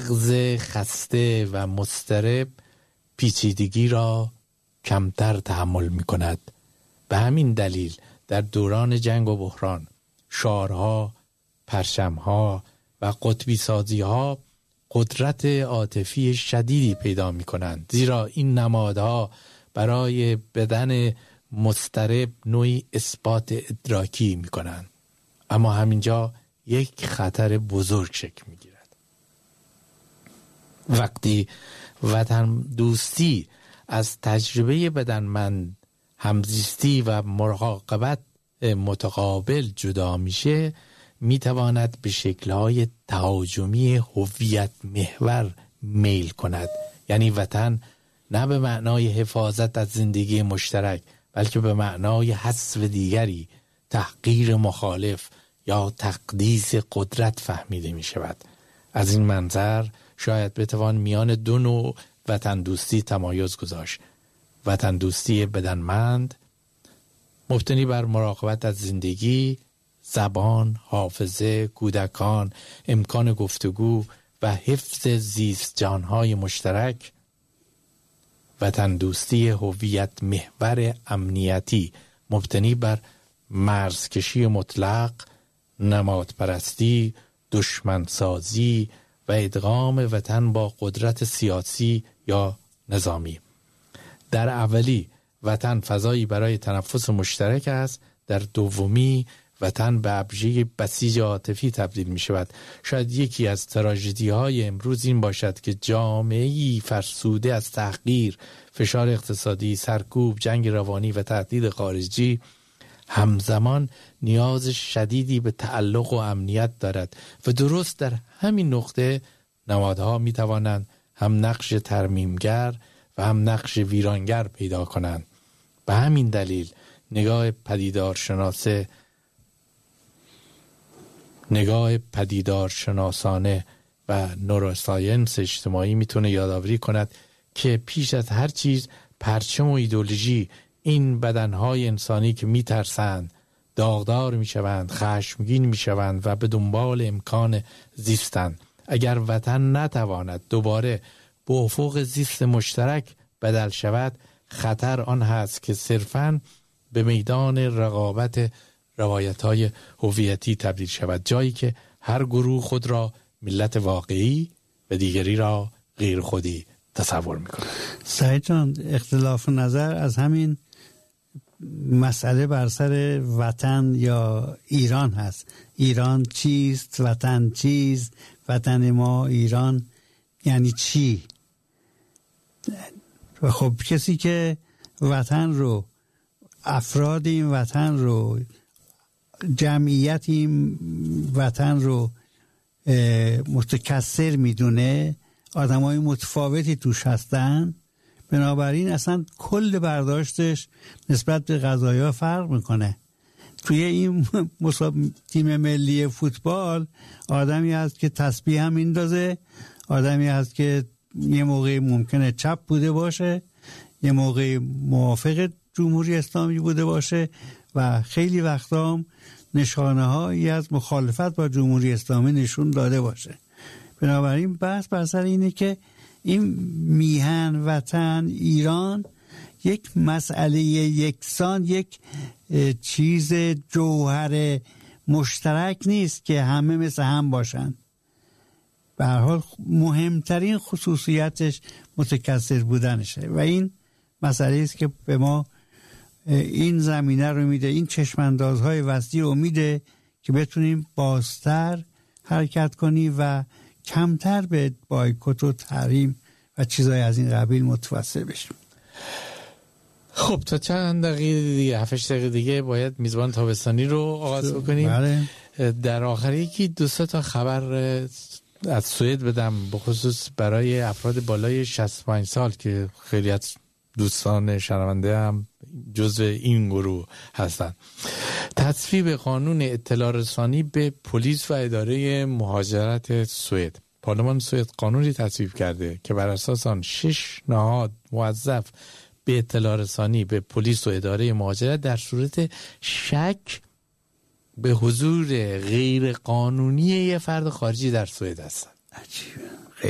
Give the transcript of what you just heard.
مغز خسته و مضطرب پیچیدگی را کمتر تحمل می کند. به همین دلیل در دوران جنگ و بحران شعارها، پرچمها و قطبی سازیها قدرت عاطفی شدیدی پیدا می کنند، زیرا این نمادها برای بدن مضطرب نوعی اثبات ادراکی می کنند. اما همینجا یک خطر بزرگ شکل می گیرد. وقتی وطن دوستی از تجربه بدنمند، همزیستی و مراقبت متقابل جدا میشه، میتواند به شکل‌های تهاجمی هویت محور میل کند. یعنی وطن نه به معنای حفاظت از زندگی مشترک، بلکه به معنای حذف دیگری، تحقیر مخالف یا تقدیس قدرت فهمیده می شود. از این منظر شاید بتوان میان دو نوع وطن دوستی تمایز گذاشت: وطن دوستی بدنمند مبتنی بر مراقبت از زندگی، زبان، حافظه، کودکان، امکان گفتگو و حفظ زیست جانهای مشترک، وطن دوستی هویت محور امنیتی مبتنی بر مرزکشی مطلق، نمادپرستی، دشمنسازی و ادغام وطن با قدرت سیاسی یا نظامی. در اولی وطن فضایی برای تنفس مشترک است، در دومی وطن به ابژه بسیج عاطفی تبدیل می شود. شاید یکی از تراژدی‌های امروز این باشد که جامعه‌ای فرسوده از تحقیر، فشار اقتصادی، سرکوب، جنگ روانی و تهدید خارجی همزمان نیاز شدیدی به تعلق و امنیت دارد و درست در همین نقطه نمادها می توانند هم نقش ترمیمگر و هم نقش ویرانگر پیدا کنند. به همین دلیل نگاه پدیدارشناسانه و نوروساینس اجتماعی میتونه یادآوری کند که پیش از هر چیز پرچم و ایدئولوژی، این بدنهای انسانی که میترسند، داغدار میشوند، خشمگین میشوند و به دنبال امکان زیستند، اگر وطن نتواند دوباره به افق زیست مشترک بدل شود، خطر آن هست که صرفاً به میدان رقابت روایت‌های هویتی تبدیل شود، جایی که هر گروه خود را ملت واقعی و دیگری را غیر خودی تصور می‌کند. سعید جان، اختلاف نظر از همین مسئله بر سر وطن یا ایران هست. ایران چیست؟ وطن چیست؟ وطن ما ایران یعنی چی؟ و خب کسی که وطن رو، افراد این وطن رو، جمعیت این وطن رو متکثر میدونه، آدمای متفاوتی توش هستن، بنابراین اصلا کل برداشتش نسبت به قضایا فرق میکنه. توی این تیم ملی فوتبال آدمی هست که تسبیح هم میندازه، آدمی هست که یه موقع ممکنه چپ بوده باشه، یه موقع موافق جمهوری اسلامی بوده باشه و خیلی وقتا هم نشانه هایی از مخالفت با جمهوری اسلامی نشون داده باشه. بنابراین بحث بر سر اینه که این میهن وطن ایران یک مسئله یکسان، یک چیز جوهر مشترک نیست که همه مثل هم باشن. به هر حال مهمترین خصوصیتش متکثر بودنشه و این مسئله است که به ما این زمینه رو میده، این چشماندازهای وسیع رو میده که بتونیم بازتر حرکت کنیم و کمتر به بایکوت و تحریم و چیزهای از این قبیل متوسل بشیم. خب تا چند دقیقه دیگه، 7 دقیقه دیگه باید میزبان تابستانی رو آغاز بکنیم. بله. در آخر یکی 2 تا خبر از سوئد بدم، به خصوص برای افراد بالای 65 سال که خیلی از دوستان شنونده هم جزو این گروه هستند. تصویب قانون اطلاع رسانی به پلیس و اداره مهاجرت سوئد. پارلمان سوئد قانونی تصویب کرده که بر اساس آن 6 نهاد موظف به اطلاع رسانی به پلیس و اداره مهاجرت در صورت شک به حضور غیر قانونی یه فرد خارجی در سوئد هستند. عجیبه.